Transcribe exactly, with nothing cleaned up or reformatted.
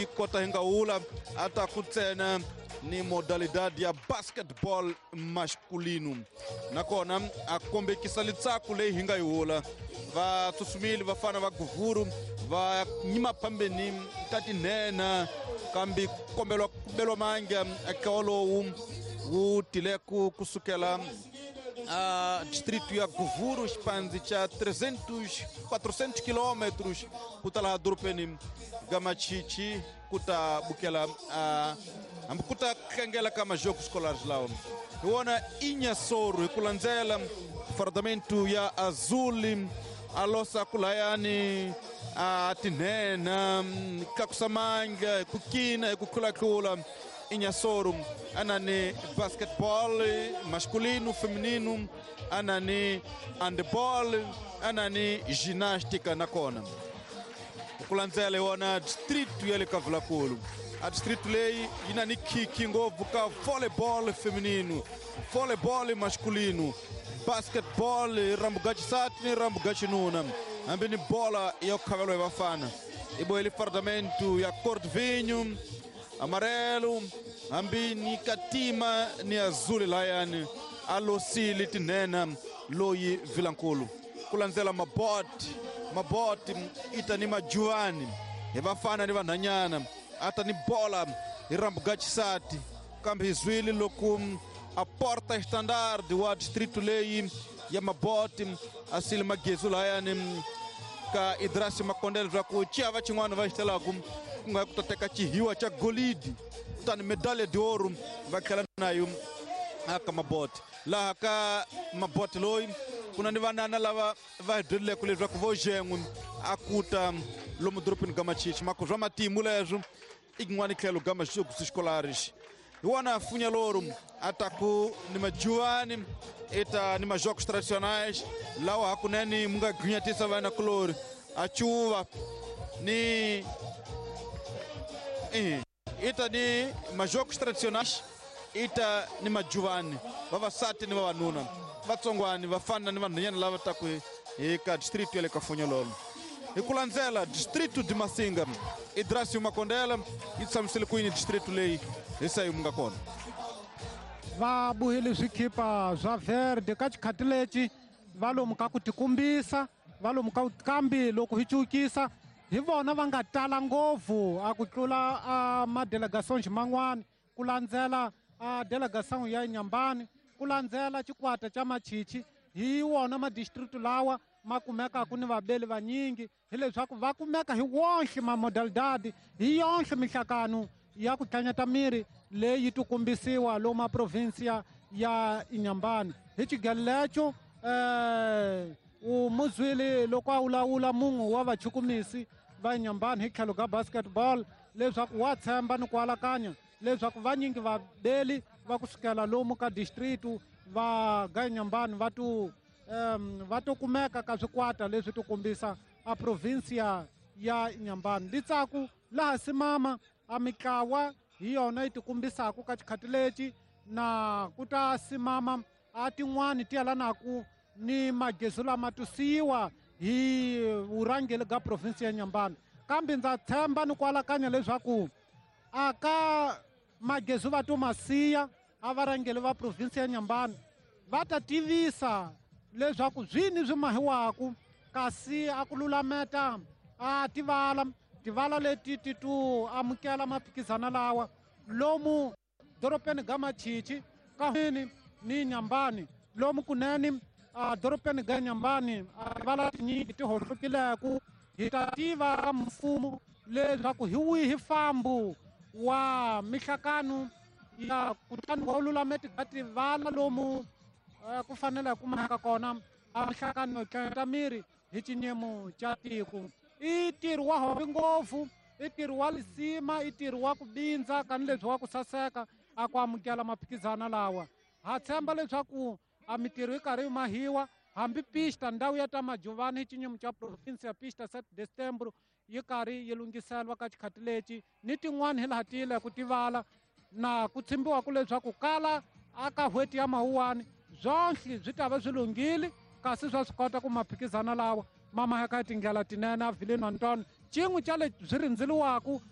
hi kota hi nga hula ataku ntsena ni modalidade ya basketball masculino nakona a kombekisa litsako leyi hi nga yi hula va tsutsumile vafana va guvuru va nyima phambeni ka tinhena kambe kombelwa kombelwa manga eka wolowu wu tileku kusukela a distrito ya Guvuru xipandzi cha trezentos quatrocentos quilômetros kuta laha dorobeni Gamachichi kuta bukela a hambi kuta khengela ka majogos scolares lawa hi wona Inhassoro hi ku landzela fardamento ya Azul alosa kulayani a tinhena kakusamanga ku kina ku khulakhula Inhassoro anani basketball masculino feminino anani handball anani ginástica nakona kulandzela yona distrito ya le Kavulakulu a distrito leyi yina ni khikhi ngopfu ka volleyball feminino volleyball masculino basketball rambuga xisati ni rambuga xinuna hambi ni bola ya khavelwa hi vafana i bohele fardamento ya Cordovinho amarelo hambi ni katima ni azul layani alosili tinhena loyi Vilankulu kulandzela maboti maboti ita ni majuani hi vafana ni vanhanyana ata ni bola hi rambuga xisati kambe hi zwile loko a porta standard wa distrito leyi ya maboti asili magezu layani ka Idrasi Makondele bya ku chiava xin'wana va xitelaku ku nga ku teka xihiwa xa golidi tani medalha de ouro va khela nayo aka maboti laha ka maboti loyi kuna ni vanana lava va dyeleke leswaku vo jen'we a kuta lomu dorobeni Gamachichi mako zwa matimu leswo i kun'wana tlhelo Gamajogos Scolares hi wona funya loro ataku ni majuani ita ni majogos tradicionais lawa hakunene munga gwinyatisa vana kulori a chuva ni eh ita ni majogos tradicionais ita ni majuani vavasati ni vavanuna vatsongwani vafana ni vanhanyana lava taku eka distrito ya le Kafunyololo hi ku landzela distrito de Masinga Idrasi Makondele yi tshamisile kuyini distrito leyi hi sayi munga kona va buhile swikhipa swa verde ka xikhati lexi va lomu ka ku tikumbisa va lomu ka kambi loko hi cukisa hi vona va nga tala ngopfu a ku tlula a madelegations man'wana ku landzela a delegation ya Nyambani ku landzela xikwata xa Machichi hi wona madistrict lawa ma kumekaka ni vabeli vanyingi hi leswaku va kumeka hi wonhle mamodalidade hi yonhle mihlakano ya ku tlanyeta miri leyi tikumbisiwa lomu provincia ya Inyambani hi xigelo lexo eh u muzwili loko a wulawula munhu wa vachukumisi va Inyambani hi tlhelo ka basketball leswaku wa tshemba ni ku alakanya leswaku vanyingi vabeli va kusukela lomu ka district va ga Inyambani va tu um va to kumeka ka swikwata leswi to kombisa a provincia ya Inyambani litsaku laha simama a mitlawa hi yona yi tikumbisaka ka xikhati lexi na ku ta simama a tin'wani ti yelanaku ni magezu lama tusiyiwa hi vurhangeli ka provincia ya Nyambani kambe ndza tshemba ni ku alakanya leswaku aka magezu va to masiya a varhangeli va provincia ya Nyambani va ta tivisa leswaku zwini swi mahiwaku kasi a ku lulameta a tivala tivala leti ti tu amukela maphikizana lawa lomu dorobeni Gamachichi kahini ni Nyambani lomu kuneni a dorobeni ga Nyambani a tivala tinyingi ti hohlukileku hi ta tiva ka mfumo leswaku hi wihi fambu wa mihlakano ya kutani wa lulameti ka tivala lomu ku fanele ku maka kona a mihlakano yo tlangeta miri hi xinyemo xa tiko i ntirho wa hovi ngopfu i ntirho wa lisima i ntirho wa ku bindza kanileswi wa ku saseka a ku amukela maphikizana lawa ha tshemba leswaku a mitirho yi karhi yi mahiwa hambi pista ndhawu ya ta Majuvani hi xinyemo xa province ya pista sete de setembro yi karhi yi lunghiseliwa ka xikhati lexi ni tin'wani hi laha tiyile ku tivala na ku tshembiwa ku leswaku kala aka hweti ya Mawuwani zonhle byi ta va byi lunghile kasi swa swi kota ku maphikizana lawa mama ya ka tingela tinene a vileni wa ntona cin'we xa le byi rindzeliwaku